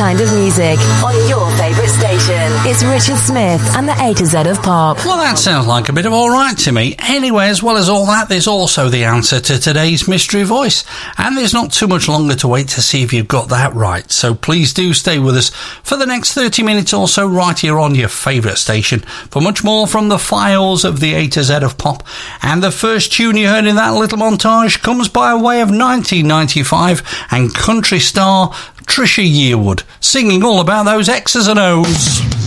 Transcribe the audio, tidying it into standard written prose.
kind of music on your favourite station. It's Richard Smith and the A to Z of Pop. Well, that sounds like a bit of all right to me. Anyway, as well as all that, there's also the answer to today's mystery voice. And there's not too much longer to wait to see if you've got that right. So please do stay with us for the next 30 minutes or so right here on your favourite station for much more from the files of the A to Z of Pop. And the first tune you heard in that little montage comes by way of 1995 and country star Trisha Yearwood singing all about those X's and O's.